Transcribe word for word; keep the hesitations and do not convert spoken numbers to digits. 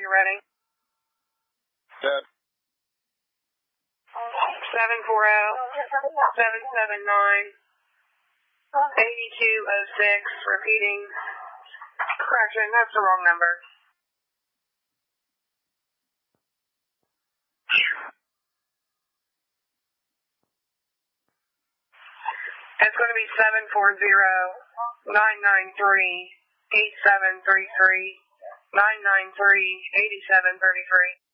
you ready? Set. seven four zero, seven seven nine, eight two zero six, repeating. Correction, that's the wrong number. It's going to be seven four zero, nine nine three, eight seven three three, nine nine three, eight seven three three.